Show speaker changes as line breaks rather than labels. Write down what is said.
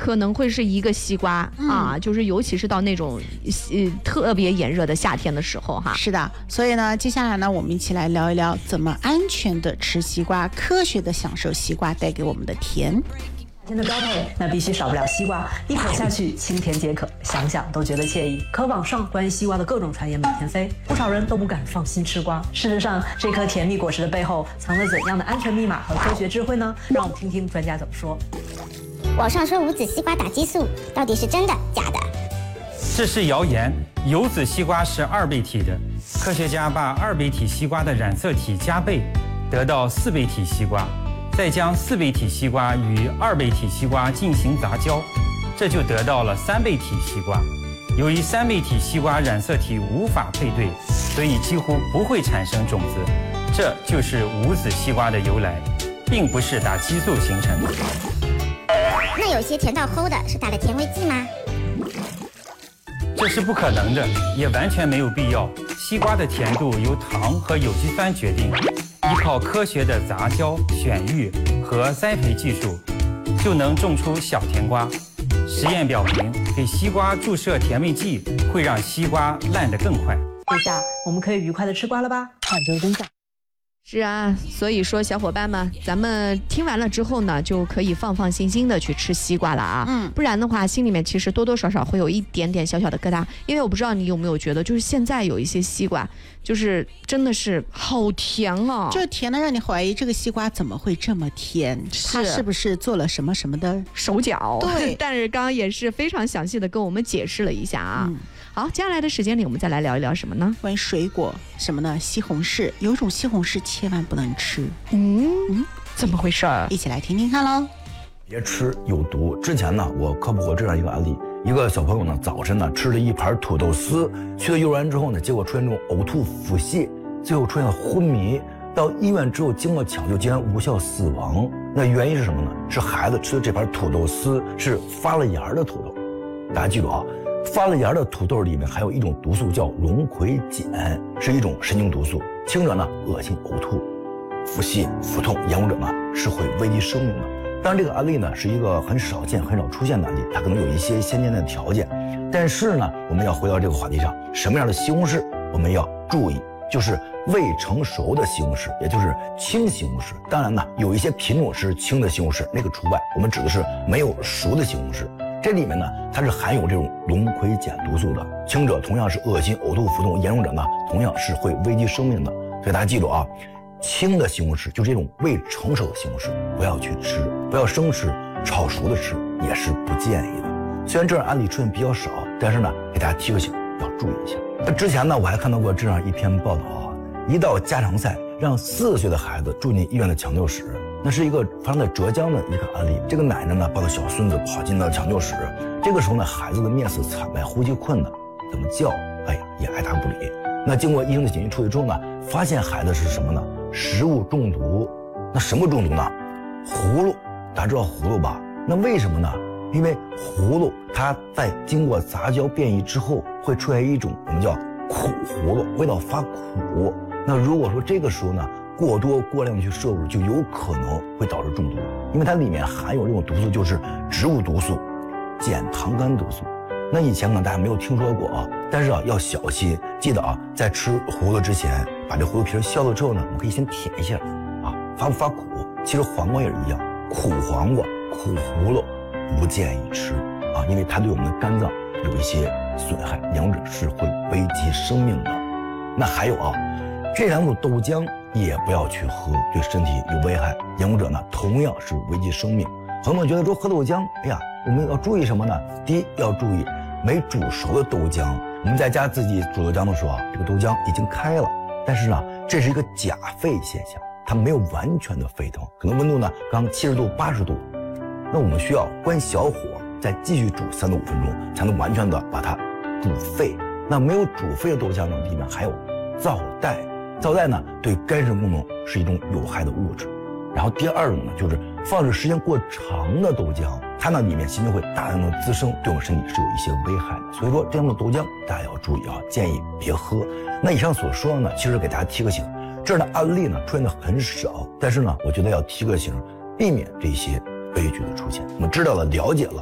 可能会是一个西瓜啊，就是尤其是到那种特别炎热的夏天的时候哈。
是的，所以呢，接下来呢，我们一起来聊一聊怎么安全的吃西瓜，科学的享受西瓜带给我们的甜。
天的高配那必须少不了西瓜，一口下去清甜解渴，想想都觉得惬意。可网上关于西瓜的各种传言满天飞，不少人都不敢放心吃瓜。事实上，这颗甜蜜果实的背后藏了怎样的安全密码和科学智慧呢？让我们听听专家怎么说。
网上说无籽西瓜打激素，到底是真的假的？
这是谣言，有籽西瓜是2倍体的。科学家把2倍体西瓜的染色体加倍，得到4倍体西瓜。再将4倍体西瓜与2倍体西瓜进行杂交，这就得到了3倍体西瓜。由于3倍体西瓜染色体无法配对，所以几乎不会产生种子，这就是无籽西瓜的由来，并不是打激素形成的。
那有些甜到齁的，是打了甜味剂吗？
这是不可能的，也完全没有必要。西瓜的甜度由糖和有机酸决定，依靠科学的杂交、选育和栽培技术，就能种出小甜瓜。实验表明，给西瓜注射甜味剂会让西瓜烂得更快。
这下我们可以愉快的吃瓜了吧？看这个真相。
是啊，所以说小伙伴们，咱们听完了之后呢，就可以放放心心的去吃西瓜了啊。不然的话，心里面其实多多少少会有一点点小小的疙瘩，因为我不知道你有没有觉得，就是现在有一些西瓜，就是真的是好甜啊，
就甜的让你怀疑这个西瓜怎么会这么甜，它是不是做了什么什么的
手脚？
对，
但是刚刚也是非常详细的跟我们解释了一下啊。好，接下来的时间里，我们再来聊一聊什么呢？
关于水果什么呢？西红柿，有一种西红柿千万不能吃。
怎么回事儿？
一起来听听看喽。
别吃，有毒。之前呢，我科普过这样一个案例，一个小朋友呢，早晨呢吃了一盘土豆丝，去了幼儿园之后呢，结果出现这种呕吐、腹泻，最后出现了昏迷。到医院之后，经过抢救，竟然无效死亡。那原因是什么呢？是孩子吃的这盘土豆丝是发了芽的土豆。大家记住啊。发了芽的土豆里面含有一种毒素叫龙葵碱，是一种神经毒素，轻者呢恶心呕吐、腹泻、腹痛，严重者呢是会危及生命的。当然这个案例呢是一个很少见、很少出现的案例，它可能有一些先天的条件，但是呢我们要回到这个话题上，什么样的西红柿我们要注意，就是未成熟的西红柿，也就是青西红柿。当然呢有一些品种是青的西红柿，那个除外，我们指的是没有熟的西红柿。这里面呢，它是含有这种龙葵碱毒素的，轻者同样是恶心、呕吐、腹痛，严重者呢同样是会危及生命的。所以大家记住啊，青的西红柿就是这种未成熟的西红柿，不要去吃，不要生吃，炒熟的吃也是不建议的。虽然这样案例出现比较少，但是呢，给大家提个醒，要注意一下。那之前呢，我还看到过这样一篇报道啊，一到家常赛，让4岁的孩子住进医院的抢救室。那是一个发生在浙江的一个案例，这个奶奶呢抱着小孙子跑进了抢救室，这个时候呢孩子的面色惨白，呼吸困难，怎么叫哎呀也爱答不理。那经过医生的紧急处理之后呢，发现孩子是什么呢？食物中毒。那什么中毒呢？葫芦，大家知道葫芦吧？那为什么呢？因为葫芦它在经过杂交变异之后，会出现一种我们叫苦葫芦，味道发苦。那如果说这个时候呢过量去摄入，就有可能会导致中毒，因为它里面含有这种毒素，就是植物毒素减糖苷毒素。那以前可能大家没有听说过啊，但是啊要小心，记得啊在吃葫芦之前，把这葫芦皮削了之后呢，我们可以先舔一下啊，发不发苦？其实黄瓜也是一样，苦黄瓜、苦葫芦不建议吃啊，因为它对我们的肝脏有一些损害，两者是会危及生命的。那还有啊，这2种豆浆也不要去喝，对身体有危害，严重者呢同样是危及生命。朋友们觉得说喝豆浆，哎呀，我们要注意什么呢？第一，要注意没煮熟的豆浆。我们在家自己煮豆浆的时候啊，这个豆浆已经开了，但是呢，这是一个假沸现象，它没有完全的沸腾，可能温度呢刚70度、80度。那我们需要关小火，再继续煮3到5分钟，才能完全的把它煮沸。那没有煮沸的豆浆呢，里面还有皂带。皂带呢对肝肾功能是一种有害的物质。然后第2种呢，就是放置时间过长的豆浆，它呢里面细菌会大量的滋生，对我们身体是有一些危害的。所以说这样的豆浆大家要注意啊，建议别喝。那以上所说的呢，其实给大家提个醒，这样的案例呢出现的很少，但是呢我觉得要提个醒，避免这些悲剧的出现。我们知道了、了解了，